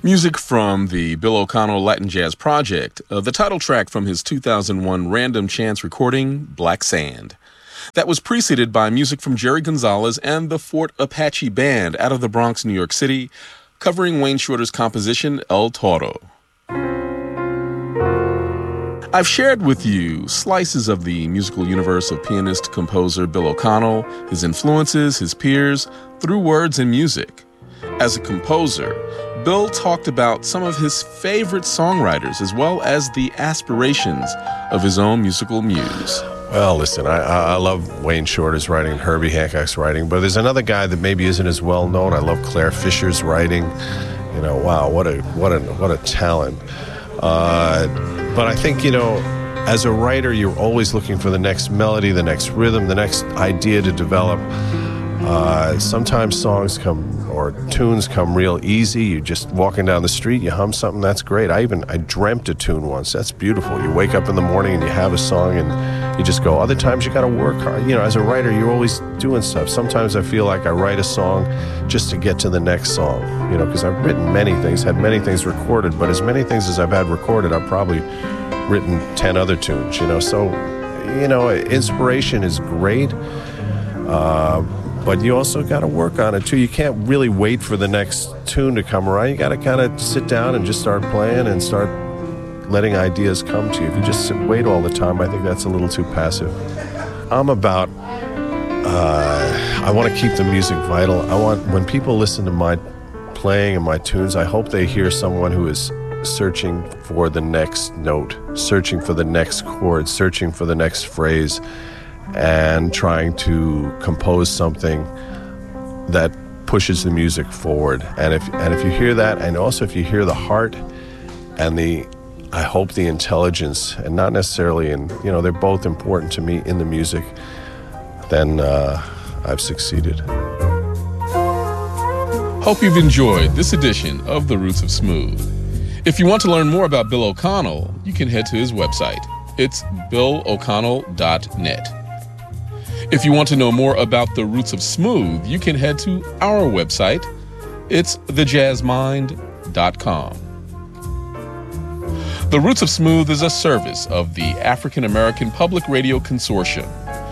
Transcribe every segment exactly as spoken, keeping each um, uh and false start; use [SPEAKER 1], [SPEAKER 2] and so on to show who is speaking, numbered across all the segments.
[SPEAKER 1] Music from the Bill O'Connell Latin Jazz Project, uh, the title track from his two thousand one Random Chance recording, Black Sand. That was preceded by music from Jerry Gonzalez and the Fort Apache Band out of the Bronx, New York City, covering Wayne Shorter's composition, El Toro. I've shared with you slices of the musical universe of pianist-composer Bill O'Connell, his influences, his peers, through words and music. As a composer, Bill talked about some of his favorite songwriters as well as the aspirations of his own musical muse.
[SPEAKER 2] Well, listen, I, I love Wayne Shorter's writing, Herbie Hancock's writing, but there's another guy that maybe isn't as well known. I love Claire Fisher's writing. You know, wow, what a what a what a talent. Uh, but I think, you know, as a writer, you're always looking for the next melody, the next rhythm, the next idea to develop. Uh, sometimes songs come or tunes come real easy. You're just walking down the street, you hum something, that's great. I even, I dreamt a tune once. That's beautiful. You wake up in the morning and you have a song and you just go. Other times you got to work hard. You know, as a writer, you're always doing stuff. Sometimes I feel like I write a song just to get to the next song, you know, because I've written many things, had many things recorded, but as many things as I've had recorded, I've probably written ten other tunes, you know. So, you know, inspiration is great. Uh, But you also got to work on it, too. You can't really wait for the next tune to come around. You got to kind of sit down and just start playing and start letting ideas come to you. If you just sit, wait all the time, I think that's a little too passive. I'm about, uh, I want to keep the music vital. I want, when people listen to my playing and my tunes, I hope they hear someone who is searching for the next note, searching for the next chord, searching for the next phrase, and trying to compose something that pushes the music forward. And if and if you hear that, and also if you hear the heart and the, I hope the intelligence, and not necessarily in, you know, they're both important to me in the music, then uh, I've succeeded.
[SPEAKER 1] Hope you've enjoyed this edition of The Roots of Smooth. If you want to learn more about Bill O'Connell, you can head to his website. It's bill o'connell dot net. If you want to know more about The Roots of Smooth, you can head to our website. It's the jazz mind dot com. The Roots of Smooth is a service of the African American Public Radio Consortium.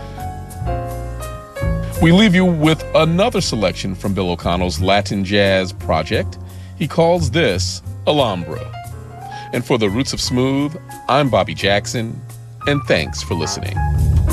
[SPEAKER 1] We leave you with another selection from Bill O'Connell's Latin Jazz Project. He calls this Alhambra. And for The Roots of Smooth, I'm Bobby Jackson, and thanks for listening.